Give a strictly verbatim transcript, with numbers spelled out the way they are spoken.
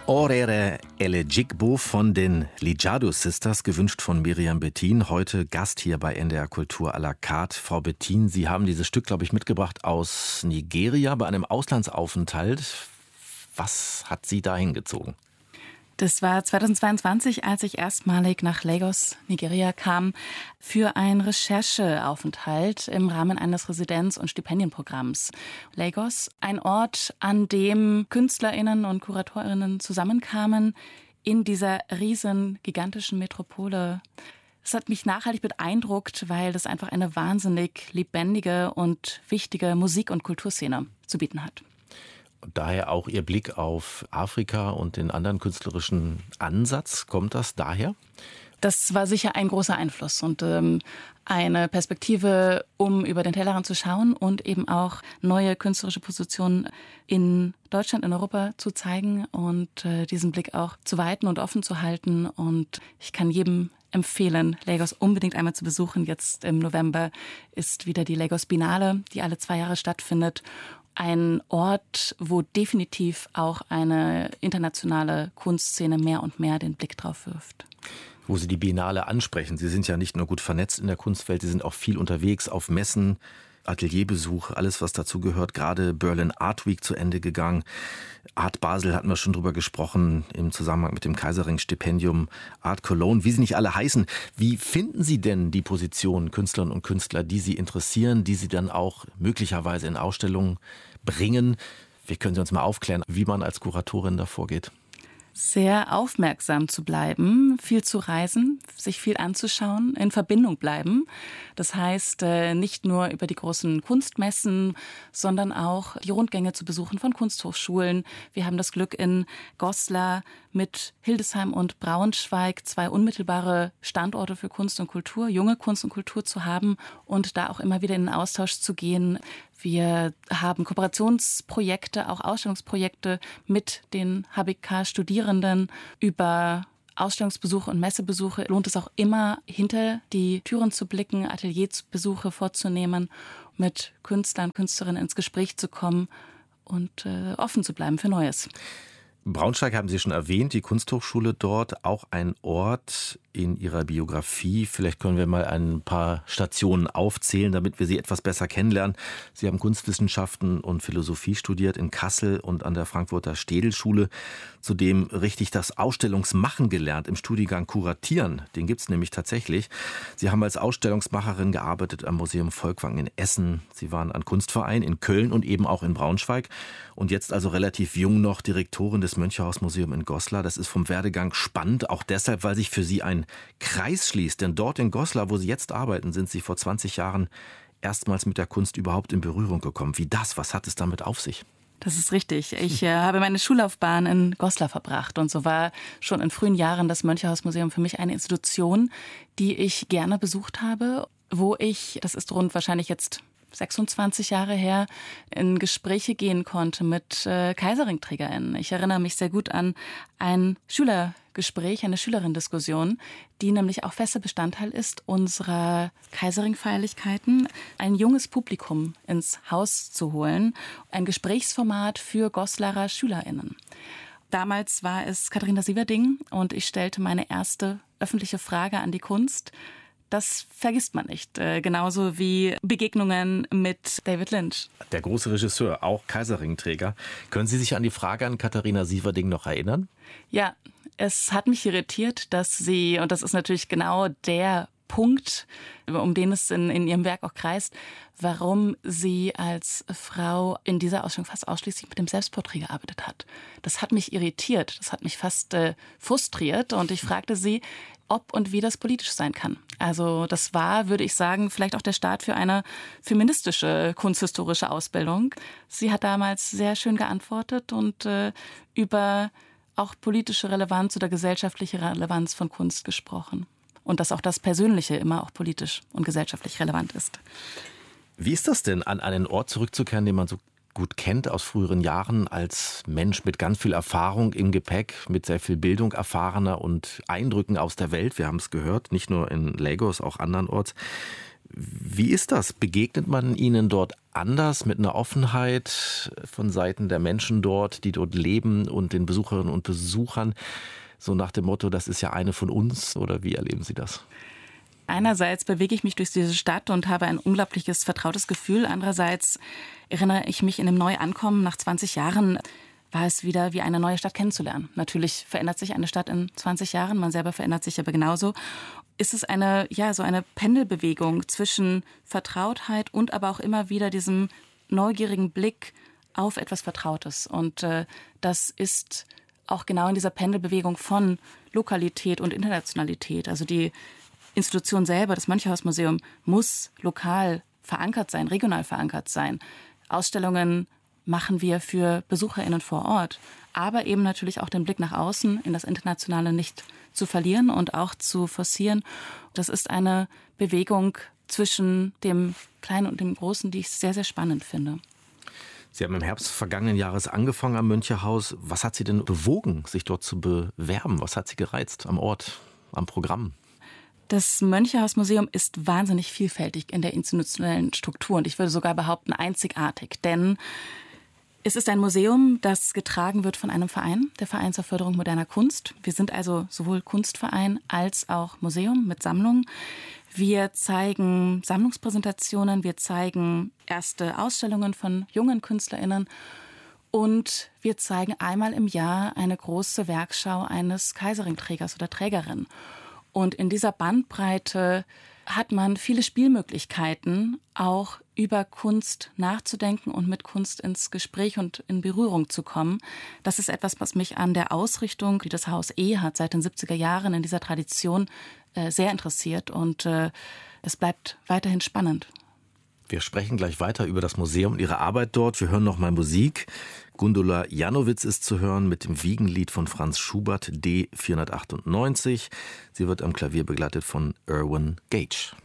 Orere Elejigbo von den Lijado Sisters, gewünscht von Miriam Bethien. Heute Gast hier bei N D R Kultur à la carte. Frau Bethien, Sie haben dieses Stück, glaube ich, mitgebracht aus Nigeria bei einem Auslandsaufenthalt. Was hat Sie da hingezogen? Das war zweitausendzweiundzwanzig, als ich erstmalig nach Lagos, Nigeria kam, für einen Rechercheaufenthalt im Rahmen eines Residenz- und Stipendienprogramms. Lagos, ein Ort, an dem KünstlerInnen und KuratorInnen zusammenkamen in dieser riesen, gigantischen Metropole. Das hat mich nachhaltig beeindruckt, weil das einfach eine wahnsinnig lebendige und wichtige Musik- und Kulturszene zu bieten hat. Und daher auch Ihr Blick auf Afrika und den anderen künstlerischen Ansatz. Kommt das daher? Das war sicher ein großer Einfluss und ähm, eine Perspektive, um über den Tellerrand zu schauen und eben auch neue künstlerische Positionen in Deutschland, in Europa zu zeigen und äh, diesen Blick auch zu weiten und offen zu halten. Und ich kann jedem empfehlen, Lagos unbedingt einmal zu besuchen. Jetzt im November ist wieder die Lagos Biennale, die alle zwei Jahre stattfindet. Ein Ort, wo definitiv auch eine internationale Kunstszene mehr und mehr den Blick drauf wirft. Wo Sie die Biennale ansprechen, Sie sind ja nicht nur gut vernetzt in der Kunstwelt, Sie sind auch viel unterwegs auf Messen, Atelierbesuch, alles was dazu gehört. Gerade Berlin Art Week zu Ende gegangen. Art Basel hatten wir schon drüber gesprochen im Zusammenhang mit dem Kaiserring-Stipendium, Art Cologne, wie sie nicht alle heißen. Wie finden Sie denn die Positionen Künstlerinnen und Künstler, die Sie interessieren, die Sie dann auch möglicherweise in Ausstellungen bringen? Wie können Sie uns mal aufklären, wie man als Kuratorin da vorgeht? Sehr aufmerksam zu bleiben, viel zu reisen, sich viel anzuschauen, in Verbindung bleiben. Das heißt, nicht nur über die großen Kunstmessen, sondern auch die Rundgänge zu besuchen von Kunsthochschulen. Wir haben das Glück, in Goslar mit Hildesheim und Braunschweig zwei unmittelbare Standorte für Kunst und Kultur, junge Kunst und Kultur zu haben und da auch immer wieder in den Austausch zu gehen. Wir haben Kooperationsprojekte, auch Ausstellungsprojekte mit den H B K-Studierenden. Über Ausstellungsbesuche und Messebesuche lohnt es auch immer, hinter die Türen zu blicken, Atelierbesuche vorzunehmen, mit Künstlern, Künstlerinnen ins Gespräch zu kommen und äh, offen zu bleiben für Neues. Braunschweig haben Sie schon erwähnt, die Kunsthochschule dort, auch ein Ort in Ihrer Biografie. Vielleicht können wir mal ein paar Stationen aufzählen, damit wir Sie etwas besser kennenlernen. Sie haben Kunstwissenschaften und Philosophie studiert in Kassel und an der Frankfurter Städelschule. Zudem richtig das Ausstellungsmachen gelernt im Studiengang Kuratieren. Den gibt es nämlich tatsächlich. Sie haben als Ausstellungsmacherin gearbeitet am Museum Volkwang in Essen. Sie waren an Kunstverein in Köln und eben auch in Braunschweig. Und jetzt also relativ jung noch Direktorin des Mönchehaus-Museum in Goslar. Das ist vom Werdegang spannend, auch deshalb, weil sich für Sie ein Kreis schließt. Denn dort in Goslar, wo Sie jetzt arbeiten, sind Sie vor zwanzig Jahren erstmals mit der Kunst überhaupt in Berührung gekommen. Wie das? Was hat es damit auf sich? Das ist richtig. Ich äh, habe meine Schullaufbahn in Goslar verbracht und so war schon in frühen Jahren das Mönchehaus-Museum für mich eine Institution, die ich gerne besucht habe, wo ich, das ist rund wahrscheinlich jetzt sechsundzwanzig Jahre her, in Gespräche gehen konnte mit äh, Kaiserringträgerinnen. Ich erinnere mich sehr gut an ein Schülergespräch, eine Schülerinnendiskussion, die nämlich auch fester Bestandteil ist unserer Kaiserring-Feierlichkeiten, ein junges Publikum ins Haus zu holen, ein Gesprächsformat für Goslarer SchülerInnen. Damals war es Katharina Sieverding und ich stellte meine erste öffentliche Frage an die Kunst. Das vergisst man nicht. Äh, genauso wie Begegnungen mit David Lynch. Der große Regisseur, auch Kaiserringträger. Können Sie sich an die Frage an Katharina Sieverding noch erinnern? Ja, es hat mich irritiert, dass sie, und das ist natürlich genau der Punkt, um den es in, in ihrem Werk auch kreist, warum sie als Frau in dieser Ausstellung fast ausschließlich mit dem Selbstporträt gearbeitet hat. Das hat mich irritiert, das hat mich fast äh, frustriert und ich fragte sie, ob und wie das politisch sein kann. Also das war, würde ich sagen, vielleicht auch der Start für eine feministische kunsthistorische Ausbildung. Sie hat damals sehr schön geantwortet und äh, über auch politische Relevanz oder gesellschaftliche Relevanz von Kunst gesprochen. Und dass auch das Persönliche immer auch politisch und gesellschaftlich relevant ist. Wie ist das denn, an einen Ort zurückzukehren, den man so gut kennt aus früheren Jahren, als Mensch mit ganz viel Erfahrung im Gepäck, mit sehr viel Bildung erfahrener und Eindrücken aus der Welt? Wir haben es gehört, nicht nur in Lagos, auch andernorts. Wie ist das? Begegnet man Ihnen dort anders, mit einer Offenheit von Seiten der Menschen dort, die dort leben und den Besucherinnen und Besuchern? So nach dem Motto, das ist ja eine von uns, oder wie erleben Sie das? Einerseits bewege ich mich durch diese Stadt und habe ein unglaubliches vertrautes Gefühl. Andererseits erinnere ich mich in dem Neuankommen nach zwanzig Jahren, war es wieder wie eine neue Stadt kennenzulernen. Natürlich verändert sich eine Stadt in zwanzig Jahren, man selber verändert sich aber genauso. Ist es eine, ja, so eine Pendelbewegung zwischen Vertrautheit und aber auch immer wieder diesem neugierigen Blick auf etwas Vertrautes. Und äh, das ist auch genau in dieser Pendelbewegung von Lokalität und Internationalität. Also die Institution selber, das Mönchehaus-Museum, muss lokal verankert sein, regional verankert sein. Ausstellungen machen wir für BesucherInnen vor Ort, aber eben natürlich auch den Blick nach außen in das Internationale nicht zu verlieren und auch zu forcieren. Das ist eine Bewegung zwischen dem Kleinen und dem Großen, die ich sehr, sehr spannend finde. Sie haben im Herbst vergangenen Jahres angefangen am Mönchehaus. Was hat Sie denn bewogen, sich dort zu bewerben? Was hat Sie gereizt am Ort, am Programm? Das Mönchehaus-Museum ist wahnsinnig vielfältig in der institutionellen Struktur und ich würde sogar behaupten einzigartig, denn es ist ein Museum, das getragen wird von einem Verein, der Verein zur Förderung moderner Kunst. Wir sind also sowohl Kunstverein als auch Museum mit Sammlungen. Wir zeigen Sammlungspräsentationen, wir zeigen erste Ausstellungen von jungen KünstlerInnen und wir zeigen einmal im Jahr eine große Werkschau eines Kaiserringträgers oder Trägerin. Und in dieser Bandbreite hat man viele Spielmöglichkeiten, auch über Kunst nachzudenken und mit Kunst ins Gespräch und in Berührung zu kommen. Das ist etwas, was mich an der Ausrichtung, die das Haus E hat, seit den siebziger Jahren in dieser Tradition äh, sehr interessiert. Und äh, es bleibt weiterhin spannend. Wir sprechen gleich weiter über das Museum und Ihre Arbeit dort. Wir hören noch mal Musik. Gundula Janowitz ist zu hören mit dem Wiegenlied von Franz Schubert, D vierhundertachtundneunzig. Sie wird am Klavier begleitet von Irwin Gage.